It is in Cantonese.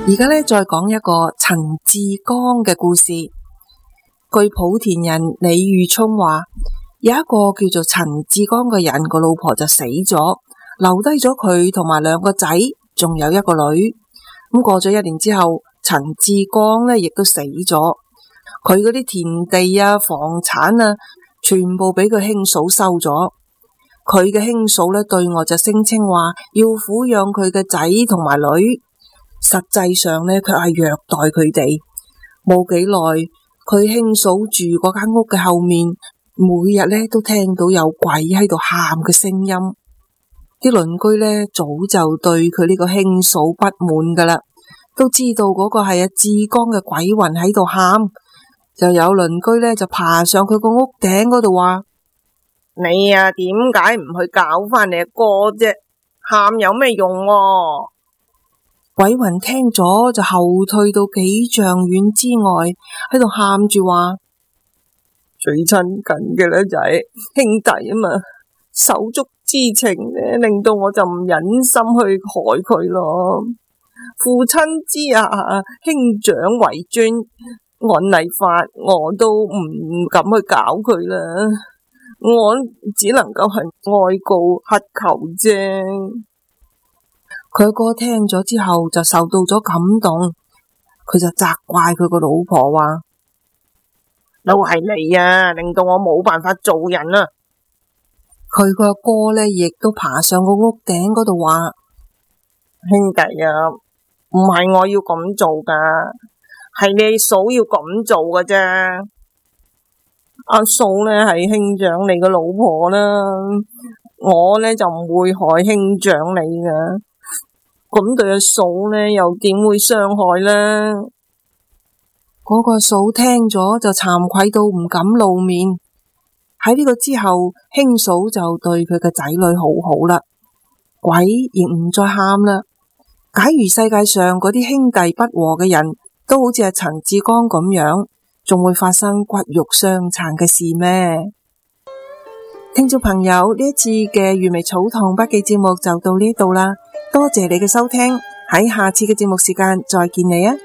而家呢，再講一個陳志剛嘅故事。據莆田人李玉聰話，有一個叫做陳志剛嘅人，個老婆就死咗，留低咗佢同埋兩個仔，仲有一個女。咁過咗1年之後，陳志剛呢亦都死咗，佢嗰啲田地啊、房產啊，全部俾佢兄嫂收咗。佢嘅兄嫂呢對我就聲稱話要撫養佢嘅仔同埋女，實際上呢，佢係虐待佢哋。冇幾耐，佢兄嫂住嗰間屋嘅後面，每日呢都聽到有鬼喺度喊嘅聲音。啲鄰居呢早就對佢呢個兄嫂不滿噶啦，都知道嗰個係阿志剛嘅鬼魂喺度喊，就有鄰居呢就爬上佢個屋頂嗰度話：你啊，點解唔去搞翻你阿哥啫？喊有咩用喎？鬼魂聽咗就後退到幾丈遠之外，喺度喊住話：最親近嘅呢就係兄弟啊嘛，手足之情呢令到我就唔忍心去害佢咯。父親之下，兄長為尊，按例法我都唔敢去搞佢啦。我只能夠係哀告乞求啫。佢哥聽咗之後就受到咗感動，佢就責怪佢個老婆話：都係你啊，令到我冇辦法做人啊！佢個哥呢亦都爬上個屋頂嗰度話：兄弟啊，唔係我要咁做噶，係你嫂要咁做噶啫。阿嫂呢係兄長你個老婆啦，我呢就唔會害兄長你噶。咁對阿嫂呢又點會傷害呢？嗰個嫂聽咗就慚愧到唔敢露面。喺呢個之後，兄嫂就對佢嘅仔女好好啦，鬼亦唔再喊啦。假如世界上嗰啲兄弟不和嘅人都好似阿陳志剛咁樣，仲會發生骨肉相殘嘅事咩？聽眾朋友，呢一次嘅粵微草堂筆記節目就到呢度啦，多謝你嘅收聽，喺下次嘅節目時間再見你啊！